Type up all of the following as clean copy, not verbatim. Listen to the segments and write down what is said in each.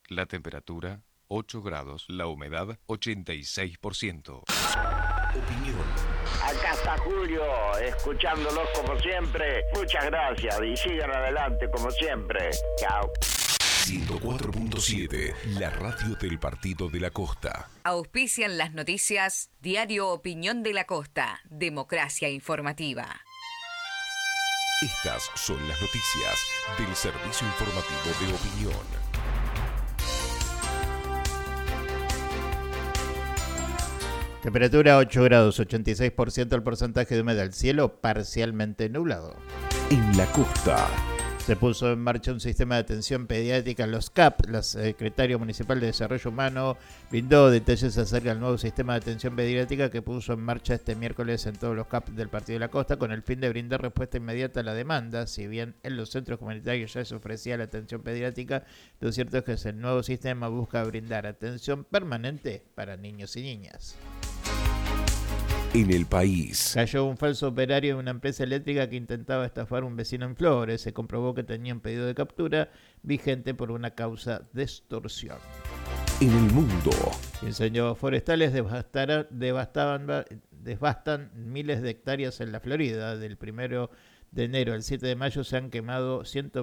La temperatura 8 grados, la humedad 86%. Opinión. Acá está Julio, escuchándolos como siempre. Muchas gracias y sigan adelante como siempre. Chao. 104.7, la radio del Partido de la Costa. Auspician las noticias Diario Opinión de la Costa, democracia informativa. Estas son las noticias del Servicio Informativo de Opinión. Temperatura 8 grados, 86% el porcentaje de humedad, el cielo parcialmente nublado. En la costa. Se puso en marcha un sistema de atención pediátrica en los CAP. La secretaria municipal de Desarrollo Humano brindó detalles acerca del nuevo sistema de atención pediátrica que puso en marcha este miércoles en todos los CAP del Partido de la Costa con el fin de brindar respuesta inmediata a la demanda. Si bien en los centros comunitarios ya se ofrecía la atención pediátrica, lo cierto es que el nuevo sistema busca brindar atención permanente para niños y niñas. En el país. Cayó un falso operario de una empresa eléctrica que intentaba estafar a un vecino en Flores. Se comprobó que tenía un pedido de captura vigente por una causa de extorsión. En el mundo. Incendios forestales devastan miles de hectáreas en la Florida. Del 1 de enero al 7 de mayo se han quemado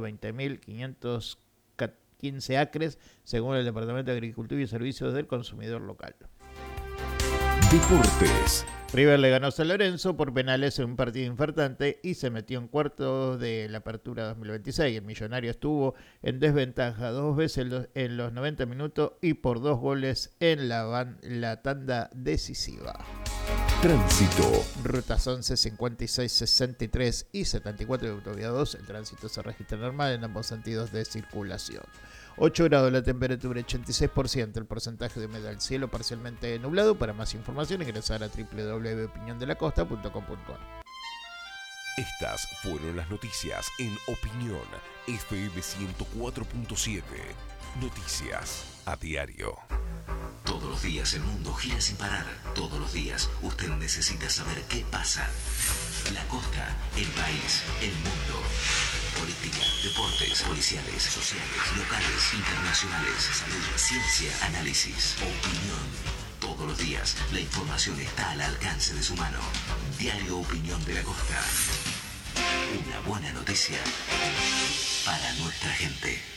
120.515 acres, según el Departamento de Agricultura y Servicios del Consumidor Local. Deportes. River le ganó a San Lorenzo por penales en un partido infartante y se metió en cuartos de la Apertura 2026. El Millonario estuvo en desventaja 2 veces en los 90 minutos y por 2 goles en la tanda decisiva. Tránsito. Rutas 11, 56, 63 y 74 de autovía 2. El tránsito se registra normal en ambos sentidos de circulación. 8 grados la temperatura, 86% el porcentaje de humedad, el cielo parcialmente nublado. Para más información ingresar a www.opiniondelacosta.com.ar. Estas fueron las noticias en Opinión FM 104.7. Noticias a diario. Todos los días el mundo gira sin parar. Todos los días usted necesita saber qué pasa. La costa, el país, el mundo. Política, deportes, policiales, sociales, locales, internacionales, salud, ciencia, análisis, opinión. Todos los días la información está al alcance de su mano. Diario Opinión de la Costa. Una buena noticia para nuestra gente.